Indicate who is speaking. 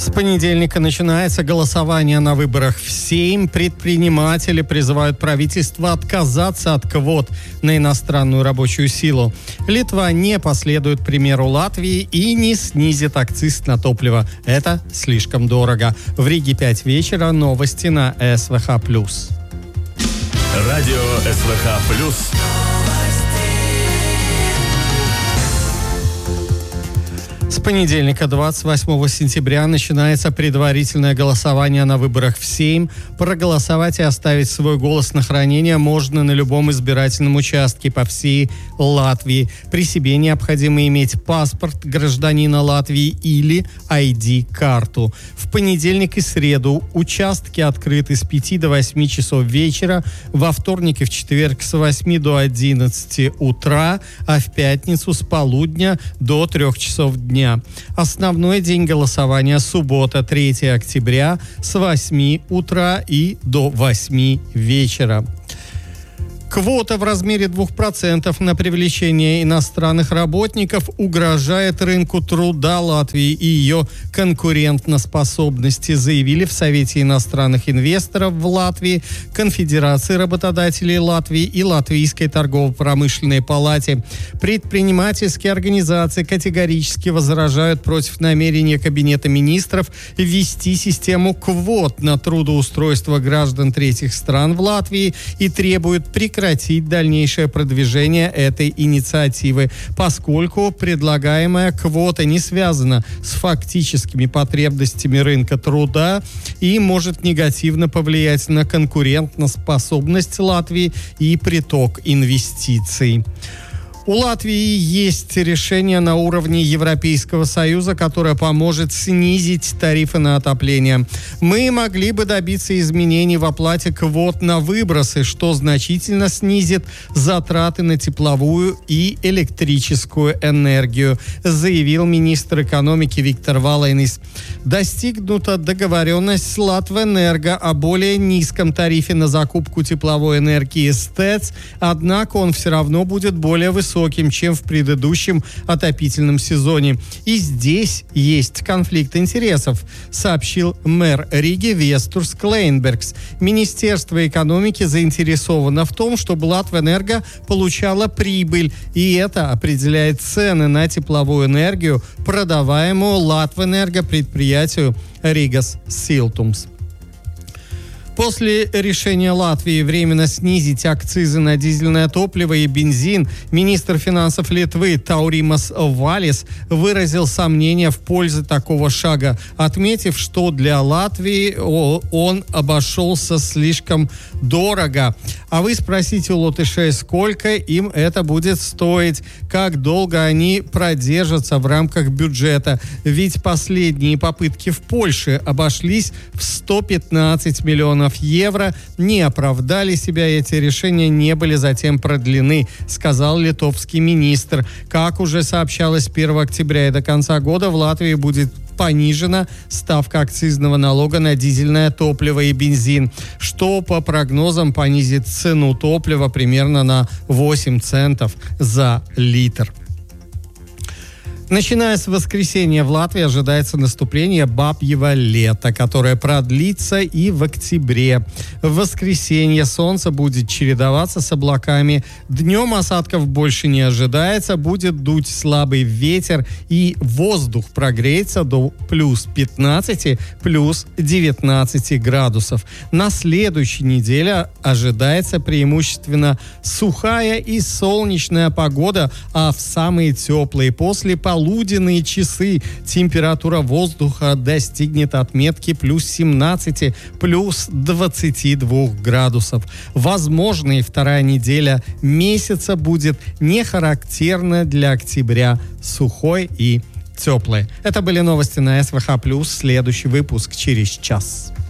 Speaker 1: С понедельника начинается голосование на выборах в Сейм. Предприниматели призывают правительство отказаться от квот на иностранную рабочую силу. Литва не последует примеру Латвии и не снизит акциз на топливо. Это слишком дорого. В Риге 5 вечера. Новости на СВХ+.
Speaker 2: Радио СВХ+.
Speaker 1: С понедельника, 28 сентября, начинается предварительное голосование на выборах в Сейм. Проголосовать и оставить свой голос на хранение можно на любом избирательном участке по всей Латвии. При себе необходимо иметь паспорт гражданина Латвии или ID-карту. В понедельник и среду участки открыты с 5 до 8 часов вечера, во вторник и в четверг с 8 до 11 утра, а в пятницу с полудня до 3 часов дня. Основной день голосования – суббота, 3 октября, с 8 утра и до 8 вечера. Квота в размере 2% на привлечение иностранных работников угрожает рынку труда Латвии и ее конкурентоспособности, заявили в Совете иностранных инвесторов в Латвии, Конфедерации работодателей Латвии и Латвийской торгово-промышленной палате. Предпринимательские организации категорически возражают против намерения Кабинета министров ввести систему квот на трудоустройство граждан третьих стран в Латвии и требуют прекратить дальнейшее продвижение этой инициативы, поскольку предлагаемая квота не связана с фактическими потребностями рынка труда и может негативно повлиять на конкурентоспособность Латвии и приток инвестиций. У Латвии есть решение на уровне Европейского Союза, которое поможет снизить тарифы на отопление. Мы могли бы добиться изменений в оплате квот на выбросы, что значительно снизит затраты на тепловую и электрическую энергию, заявил министр экономики Виктор Валейнис. Достигнута договоренность с Латвэнерго о более низком тарифе на закупку тепловой энергии с ТЭЦ, однако он все равно будет более высоким, чем в предыдущем отопительном сезоне. И здесь есть конфликт интересов, сообщил мэр Риги Вестурс Клейнбергс. Министерство экономики заинтересовано в том, чтобы Латвэнерго получала прибыль, и это определяет цены на тепловую энергию, продаваемую Латвэнерго предприятию Ригас Силтумс. После решения Латвии временно снизить акцизы на дизельное топливо и бензин, министр финансов Литвы Тауримас Валис выразил сомнения в пользу такого шага, отметив, что для Латвии он обошелся слишком дорого. А вы спросите у латышей, сколько им это будет стоить, как долго они продержатся в рамках бюджета. Ведь последние попытки в Польше обошлись в 115 миллионов евро, не оправдали себя, и эти решения не были затем продлены, сказал литовский министр. Как уже сообщалось, 1 октября и до конца года в Латвии будет понижена ставка акцизного налога на дизельное топливо и бензин, что по прогнозам понизит цену топлива примерно на 8 центов за литр. Начиная с воскресенья в Латвии ожидается наступление бабьего лета, которое продлится и в октябре. В воскресенье солнце будет чередоваться с облаками. Днем осадков больше не ожидается, будет дуть слабый ветер, и воздух прогреется до плюс 15, плюс 19 градусов. На следующей неделе ожидается преимущественно сухая и солнечная погода, а в самые теплые после полуденные часы температура воздуха достигнет отметки плюс 17, плюс 22 градусов. Возможно, и вторая неделя месяца будет не характерна для октября, сухой и теплой. Это были новости на СВХ+. Следующий выпуск через час.